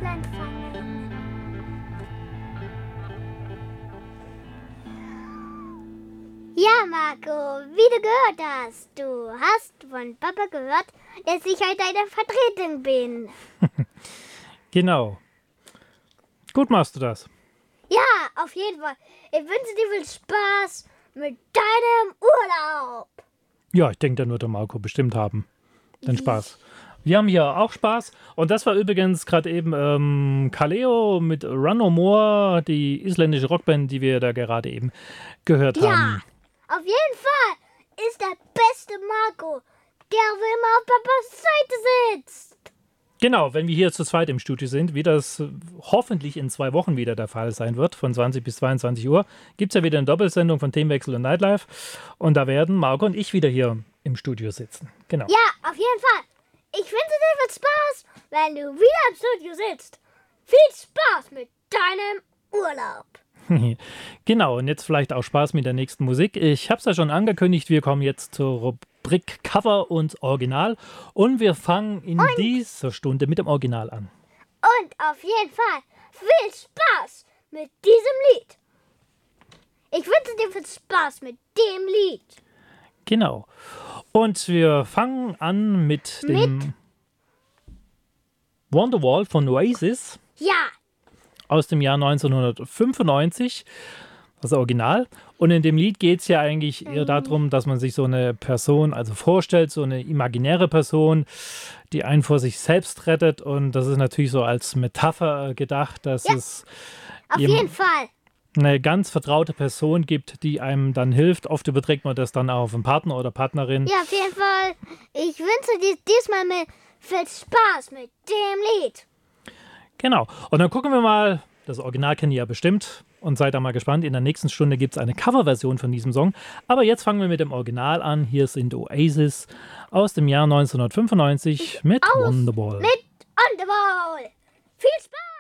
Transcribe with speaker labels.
Speaker 1: Äfflein fangen. Ja, Marco, wie du gehört hast. Du hast von Papa gehört, dass ich heute eine Vertretung bin.
Speaker 2: Genau. Gut machst du das.
Speaker 1: Ja, auf jeden Fall. Ich wünsche dir viel Spaß mit deinem Urlaub.
Speaker 2: Ja, ich denke, da wird der Marco bestimmt haben. Den Spaß. Wir haben hier auch Spaß. Und das war übrigens gerade eben Kaleo mit Run No More, die isländische Rockband, die wir da gerade eben gehört
Speaker 1: Ja,
Speaker 2: haben.
Speaker 1: auf jeden Fall ist der beste Marco, der immer auf Papas Seite sitzt.
Speaker 2: Genau, wenn wir hier zu zweit im Studio sind, wie das hoffentlich in 2 Wochen wieder der Fall sein wird, von 20 bis 22 Uhr, gibt es ja wieder eine Doppelsendung von Themenwechsel und Nightlife. Und da werden Marco und ich wieder hier im Studio sitzen. Genau.
Speaker 1: Ja, auf jeden Fall. Ich wünsche dir viel Spaß, wenn du wieder im Studio sitzt. Viel Spaß mit deinem Urlaub.
Speaker 2: Genau, und jetzt vielleicht auch Spaß mit der nächsten Musik. Ich habe es ja schon angekündigt, wir kommen jetzt zur Rubrik Cover und Original. Und wir fangen in dieser Stunde mit dem Original an.
Speaker 1: Und auf jeden Fall viel Spaß mit diesem Lied. Ich wünsche dir viel Spaß mit dem Lied.
Speaker 2: Genau. Und wir fangen an mit dem Wonderwall von Oasis
Speaker 1: Ja,
Speaker 2: aus dem Jahr 1995, das Original. Und in dem Lied geht es ja eigentlich eher darum, dass man sich so eine Person also vorstellt, so eine imaginäre Person, die einen vor sich selbst rettet. Und das ist natürlich so als Metapher gedacht, dass es
Speaker 1: auf
Speaker 2: eben
Speaker 1: jeden Fall.
Speaker 2: eine ganz vertraute Person gibt, die einem dann hilft. Oft überträgt man das dann auch auf einen Partner oder Partnerin.
Speaker 1: Ja, auf jeden Fall. Ich wünsche dir diesmal viel Spaß mit dem Lied.
Speaker 2: Genau. Und dann gucken wir mal, das Original kennt ihr ja bestimmt und seid da mal gespannt. In der nächsten Stunde gibt es eine Coverversion von diesem Song. Aber jetzt fangen wir mit dem Original an. Hier sind Oasis aus dem Jahr 1995 mit Wonderwall.
Speaker 1: Mit Wonderwall. Viel Spaß!